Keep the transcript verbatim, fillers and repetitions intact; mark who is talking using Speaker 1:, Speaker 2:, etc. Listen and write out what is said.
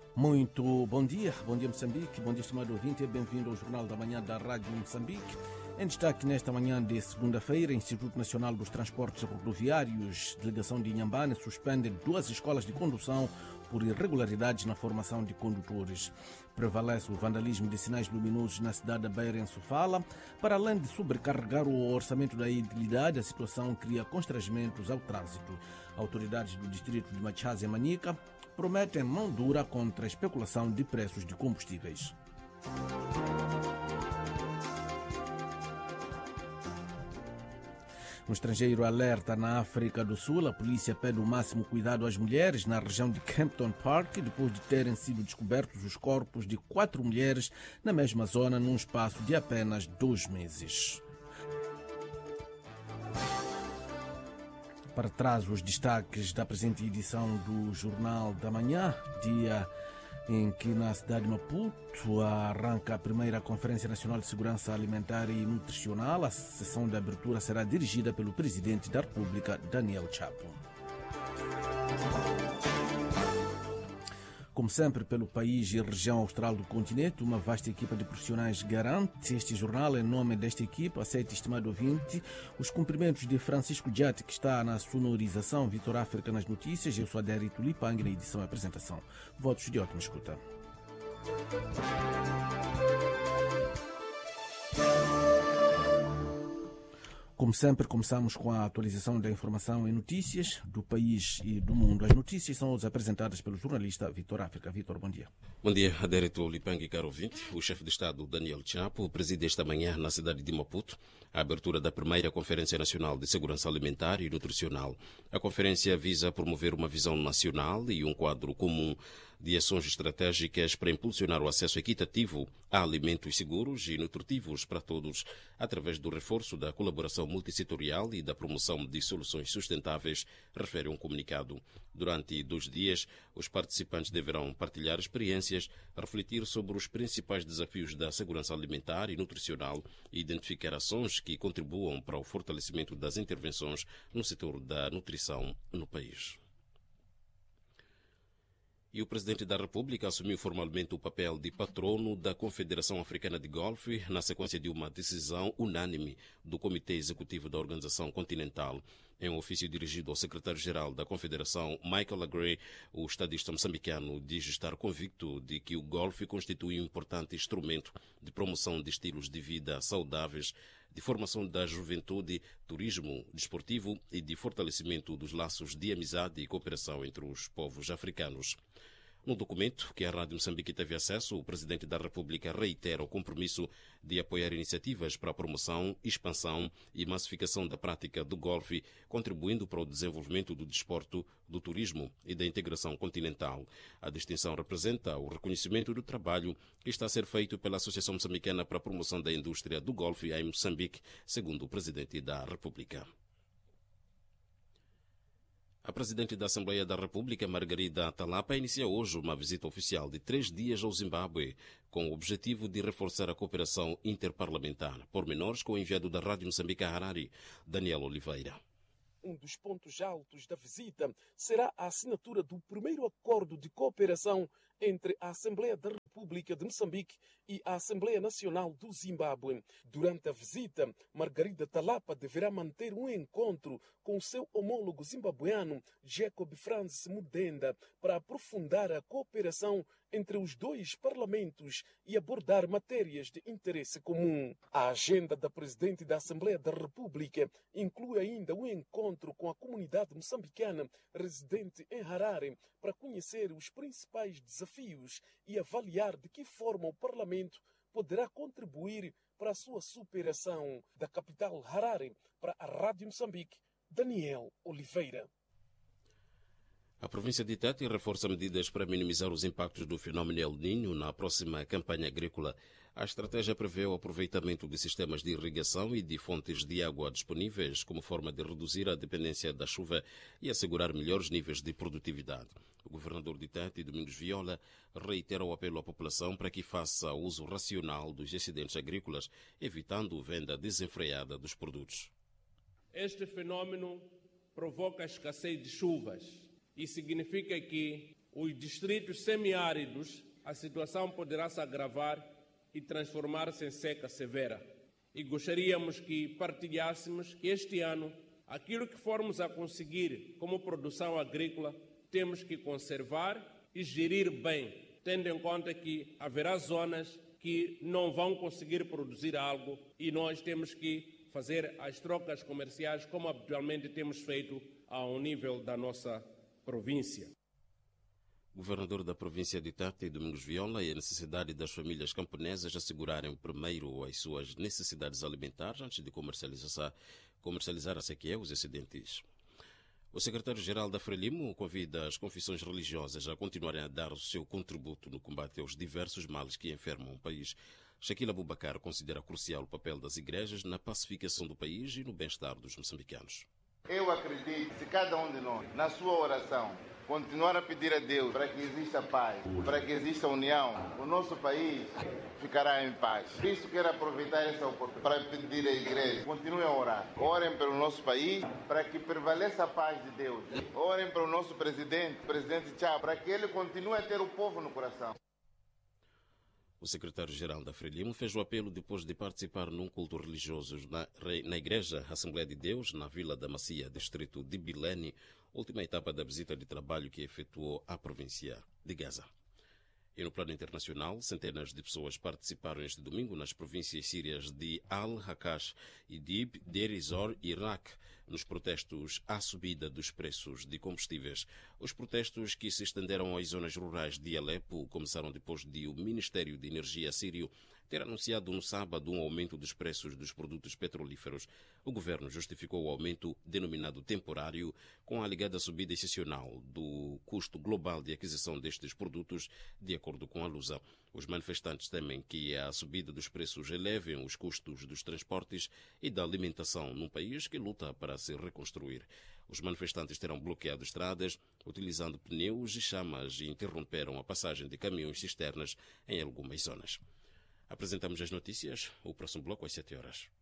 Speaker 1: Muito bom dia, bom dia Moçambique, bom dia estimado ouvinte, bem-vindo ao Jornal da Manhã da Rádio Moçambique. Em destaque nesta manhã de segunda-feira, Instituto Nacional dos Transportes Rodoviários, delegação de Inhambane, suspende duas escolas de condução por irregularidades na formação de condutores. Prevalece o vandalismo de sinais luminosos na cidade da Beira, em Sofala. Para além de sobrecarregar o orçamento da idilidade, a situação cria constrangimentos ao trânsito. Autoridades do distrito de Machaze e Manica prometem mão dura contra a especulação de preços de combustíveis. No estrangeiro, alerta na África do Sul. A polícia pede o máximo cuidado às mulheres na região de Kempton Park, depois de terem sido descobertos os corpos de quatro mulheres na mesma zona num espaço de apenas dois meses. Para trás, os destaques da presente edição do Jornal da Manhã, dia em que na cidade de Maputo arranca a primeira Conferência Nacional de Segurança Alimentar e Nutricional. A sessão de abertura será dirigida pelo Presidente da República, Daniel Chapo. Como sempre, pelo país e região austral do continente, uma vasta equipa de profissionais garante este jornal. Em nome desta equipa, aceita, estimado ouvinte, os cumprimentos de Francisco Diate, que está na sonorização, Vitor África nas notícias. Eu sou Adérito Lipang na edição e apresentação. Votos de ótima escuta. Como sempre, começamos com a atualização da informação e notícias do país e do mundo. As notícias são as apresentadas pelo jornalista Vitor África. Vitor, bom dia.
Speaker 2: Bom dia, Adérito Lipang e caro ouvinte. O chefe de Estado, Daniel Chapo, preside esta manhã na cidade de Maputo a abertura da primeira Conferência Nacional de Segurança Alimentar e Nutricional. A conferência visa promover uma visão nacional e um quadro comum de ações estratégicas para impulsionar o acesso equitativo a alimentos seguros e nutritivos para todos, através do reforço da colaboração multissetorial e da promoção de soluções sustentáveis, refere um comunicado. Durante dois dias, os participantes deverão partilhar experiências, refletir sobre os principais desafios da segurança alimentar e nutricional e identificar ações que contribuam para o fortalecimento das intervenções no setor da nutrição no país. E o Presidente da República assumiu formalmente o papel de patrono da Confederação Africana de Golfe na sequência de uma decisão unânime do Comitê Executivo da Organização Continental. Em um ofício dirigido ao secretário-geral da Confederação, Michael Agrey, o estadista moçambicano diz estar convicto de que o golfe constitui um importante instrumento de promoção de estilos de vida saudáveis, de formação da juventude, turismo desportivo e de fortalecimento dos laços de amizade e cooperação entre os povos africanos. No documento que a Rádio Moçambique teve acesso, o Presidente da República reitera o compromisso de apoiar iniciativas para a promoção, expansão e massificação da prática do golfe, contribuindo para o desenvolvimento do desporto, do turismo e da integração continental. A distinção representa o reconhecimento do trabalho que está a ser feito pela Associação Moçambicana para a Promoção da Indústria do Golfe em Moçambique, segundo o Presidente da República. A Presidente da Assembleia da República, Margarida Talapa, inicia hoje uma visita oficial de três dias ao Zimbábue, com o objetivo de reforçar a cooperação interparlamentar. Pormenores com o enviado da Rádio Moçambique a Harare, Daniel Oliveira.
Speaker 3: Um dos pontos altos da visita será a assinatura do primeiro acordo de cooperação entre a Assembleia da República de Moçambique e a Assembleia Nacional do Zimbábue. Durante a visita, Margarida Talapa deverá manter um encontro com o seu homólogo zimbabueano, Jacob Francis Mudenda, para aprofundar a cooperação entre os dois parlamentos e abordar matérias de interesse comum. A agenda da Presidente da Assembleia da República inclui ainda um encontro com a comunidade moçambicana residente em Harare para conhecer os principais desafios e avaliar de que forma o Parlamento poderá contribuir para a sua superação. Da capital Harare, para a Rádio Moçambique, Daniel Oliveira.
Speaker 2: A província de Tete reforça medidas para minimizar os impactos do fenômeno El Niño na próxima campanha agrícola. A estratégia prevê o aproveitamento de sistemas de irrigação e de fontes de água disponíveis como forma de reduzir a dependência da chuva e assegurar melhores níveis de produtividade. O governador de Tete, Domingos Viola, reitera o apelo à população para que faça uso racional dos excedentes agrícolas, evitando a venda desenfreada dos produtos.
Speaker 4: Este fenômeno provoca a escassez de chuvas e significa que os distritos semiáridos, a situação poderá se agravar e transformar-se em seca severa. E gostaríamos que partilhássemos que este ano, aquilo que formos a conseguir como produção agrícola, temos que conservar e gerir bem, tendo em conta que haverá zonas que não vão conseguir produzir algo e nós temos que fazer as trocas comerciais como habitualmente temos feito ao nível da nossa província.
Speaker 2: Governador da província de Tete, Domingos Viola, e a necessidade das famílias camponesas assegurarem primeiro as suas necessidades alimentares antes de comercializar, comercializar a sequer os excedentes. O secretário-geral da Frelimo convida as confissões religiosas a continuarem a dar o seu contributo no combate aos diversos males que enfermam o país. Shaquille Abubakar considera crucial o papel das igrejas na pacificação do país e no bem-estar dos moçambicanos.
Speaker 5: Eu acredito que se cada um de nós, na sua oração, continuar a pedir a Deus para que exista paz, para que exista união, o nosso país ficará em paz. Por isso quero aproveitar essa oportunidade para pedir à igreja, continuem a orar. Orem pelo nosso país, para que prevaleça a paz de Deus. Orem pelo nosso presidente, o presidente Chá, para que ele continue a ter o povo no coração.
Speaker 2: O secretário-geral da Frelimo fez o apelo depois de participar num culto religioso na, na Igreja Assembleia de Deus, na Vila da Macia, distrito de Bilene, última etapa da visita de trabalho que efetuou à província de Gaza. E no plano internacional, centenas de pessoas participaram este domingo nas províncias sírias de Al-Hakash, Idlib, Deir ez-Zor e Iraque, nos protestos à subida dos preços de combustíveis. Os protestos, que se estenderam às zonas rurais de Alepo, começaram depois de o Ministério de Energia sírio ter anunciado no sábado um aumento dos preços dos produtos petrolíferos. O governo justificou o aumento, denominado temporário, com a alegada subida excepcional do custo global de aquisição destes produtos, de acordo com a Lusa. Os manifestantes temem que a subida dos preços elevem os custos dos transportes e da alimentação num país que luta para se reconstruir. Os manifestantes terão bloqueado estradas, utilizando pneus e chamas, e interromperam a passagem de caminhões cisternas em algumas zonas. Apresentamos as notícias. O próximo bloco às sete horas.